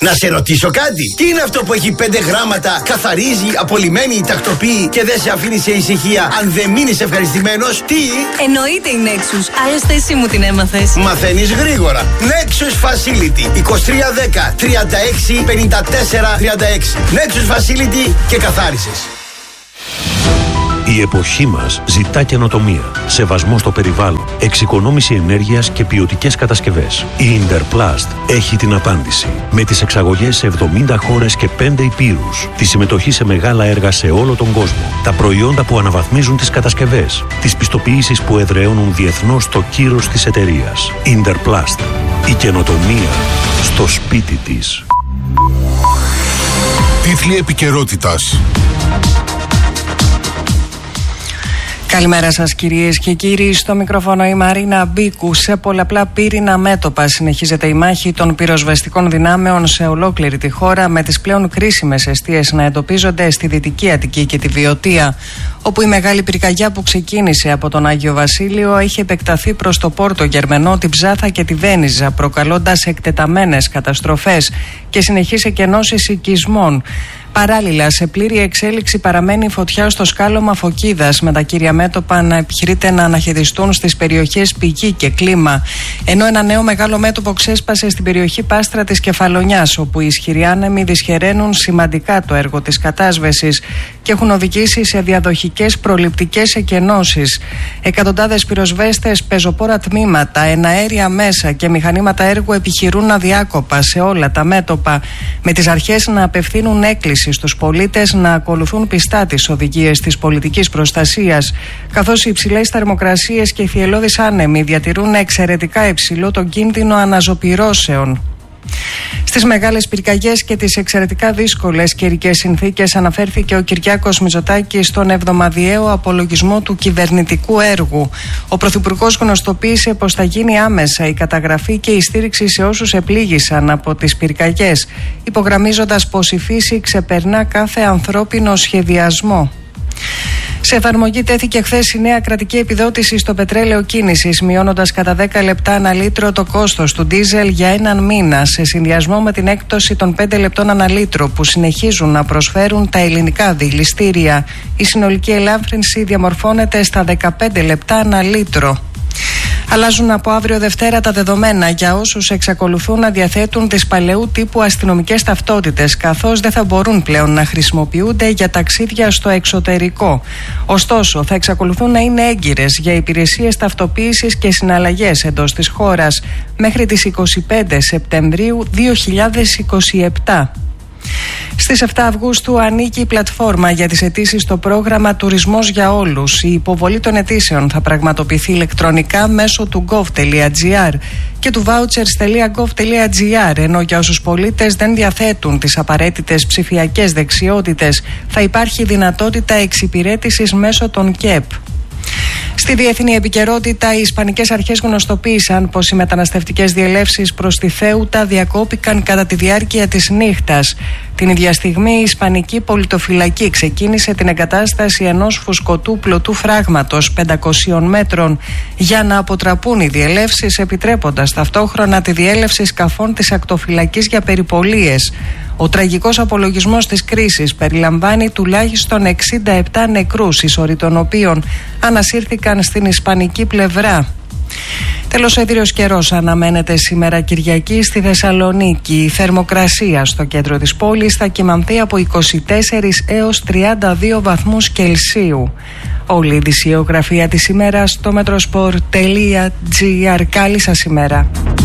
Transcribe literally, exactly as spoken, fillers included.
Να σε ρωτήσω κάτι. Τι είναι αυτό που έχει πέντε γράμματα, καθαρίζει, απολυμμένει, τακτοποιεί και δεν σε αφήνει σε ησυχία αν δεν μείνεις ευχαριστημένος? Τι? Εννοείται η Nexus. Άλλωστε εσύ μου την έμαθες. Μαθαίνεις γρήγορα. Nexus Facility είκοσι τρία δέκα τριάντα έξι πενήντα τέσσερα τριάντα έξι. Nexus Facility και καθάρισες. Η εποχή μας ζητά καινοτομία, σεβασμό στο περιβάλλον, εξοικονόμηση ενέργειας και ποιοτικές κατασκευές. Η Interplast έχει την απάντηση. Με τις εξαγωγές σε εβδομήντα χώρες και πέντε υπήρους, τη συμμετοχή σε μεγάλα έργα σε όλο τον κόσμο, τα προϊόντα που αναβαθμίζουν τις κατασκευές, τις πιστοποιήσεις που εδραιώνουν διεθνώς το κύρος της εταιρείας. Interplast. Η καινοτομία στο σπίτι της. Τίτλοι επικαιρότητας. Καλημέρα σας κυρίες και κύριοι, στο μικρόφωνο η Μαρίνα Μπίκου. Σε πολλαπλά πύρινα μέτωπα συνεχίζεται η μάχη των πυροσβεστικών δυνάμεων σε ολόκληρη τη χώρα, με τις πλέον κρίσιμες εστίες να εντοπίζονται στη Δυτική Αττική και τη Βιωτία, όπου η μεγάλη πυρκαγιά που ξεκίνησε από τον Άγιο Βασίλειο έχει επεκταθεί προς το Πόρτο Γερμενό, την Ψάθα και τη Βένιζα, προκαλώντας εκτεταμένες καταστροφές και συνεχείς εκενώσεις οικισμών. Παράλληλα, σε πλήρη εξέλιξη παραμένει η φωτιά στο σκάλωμα Φωκίδας, με τα κύρια μέτωπα να επιχειρείται να αναχαιτιστούν στις περιοχές Πηγή και Κλίμα. Ενώ ένα νέο μεγάλο μέτωπο ξέσπασε στην περιοχή Πάστρα της Κεφαλονιάς, όπου οι ισχυροί άνεμοι δυσχεραίνουν σημαντικά το έργο της κατάσβεσης και έχουν οδηγήσει σε διαδοχικές προληπτικές εκενώσεις. Εκατοντάδες πυροσβέστες, πεζοπόρα τμήματα, εναέρια μέσα και μηχανήματα έργου επιχειρούν αδιάκοπα σε όλα τα μέτωπα, με τις αρχές να απευθύνουν έκκληση στους πολίτες να ακολουθούν πιστά τις οδηγίες της πολιτικής προστασίας, καθώς οι υψηλές θερμοκρασίες και οι θυελλώδεις άνεμοι διατηρούν εξαιρετικά υψηλό τον κίνδυνο αναζωπυρώσεων. Στις μεγάλες πυρκαγιές και τις εξαιρετικά δύσκολες καιρικές συνθήκες αναφέρθηκε ο Κυριάκος Μητσοτάκης στον εβδομαδιαίο απολογισμό του κυβερνητικού έργου. Ο Πρωθυπουργός γνωστοποίησε πως θα γίνει άμεσα η καταγραφή και η στήριξη σε όσους επλήγησαν από τις πυρκαγιές, υπογραμμίζοντας πως η φύση ξεπερνά κάθε ανθρώπινο σχεδιασμό. Σε εφαρμογή τέθηκε χθες η νέα κρατική επιδότηση στο πετρέλαιο κίνησης, μειώνοντας κατά δέκα λεπτά ανά λίτρο το κόστος του ντίζελ για έναν μήνα, σε συνδυασμό με την έκπτωση των πέντε λεπτών ανά λίτρο που συνεχίζουν να προσφέρουν τα ελληνικά δηληστήρια. Η συνολική ελάφρυνση διαμορφώνεται στα δεκαπέντε λεπτά ανά λίτρο. Αλλάζουν από αύριο Δευτέρα τα δεδομένα για όσους εξακολουθούν να διαθέτουν τις παλαιού τύπου αστυνομικές ταυτότητες, καθώς δεν θα μπορούν πλέον να χρησιμοποιούνται για ταξίδια στο εξωτερικό. Ωστόσο, θα εξακολουθούν να είναι έγκυρες για υπηρεσίες ταυτοποίησης και συναλλαγές εντός της χώρας μέχρι τις είκοσι πέντε Σεπτεμβρίου δύο χιλιάδες είκοσι επτά. Στις επτά Αυγούστου ανήκει η πλατφόρμα για τις αιτήσεις στο πρόγραμμα Τουρισμός για Όλους. Η υποβολή των αιτήσεων θα πραγματοποιηθεί ηλεκτρονικά μέσω του gov.gr και του vouchers.gov.gr, ενώ για όσους πολίτες δεν διαθέτουν τις απαραίτητες ψηφιακές δεξιότητες θα υπάρχει δυνατότητα εξυπηρέτησης μέσω των ΚΕΠ. Στη διεθνή επικαιρότητα, οι Ισπανικές αρχές γνωστοποίησαν πως οι μεταναστευτικές διελεύσεις προς τη Θέουτα διακόπηκαν κατά τη διάρκεια της νύχτας. Την ίδια στιγμή, η Ισπανική πολιτοφυλακή ξεκίνησε την εγκατάσταση ενός φουσκωτού πλωτού φράγματος πεντακόσιων μέτρων για να αποτραπούν οι διελεύσεις, επιτρέποντας ταυτόχρονα τη διέλευση σκαφών της ακτοφυλακής για περιπολίες. Ο τραγικός απολογισμός της κρίσης περιλαμβάνει τουλάχιστον εξήντα επτά νεκρούς, ίσοροι των οποίων ανασύρθηκαν στην ισπανική πλευρά. Τέλος, έδριος καιρός αναμένεται σήμερα Κυριακή στη Θεσσαλονίκη. Η θερμοκρασία στο κέντρο της πόλης θα κυμανθεί από είκοσι τέσσερις έως τριάντα δύο βαθμούς Κελσίου. Όλη η ειδησιογραφία της ημέρας στο metrosport.gr. Καλή σας ημέρα.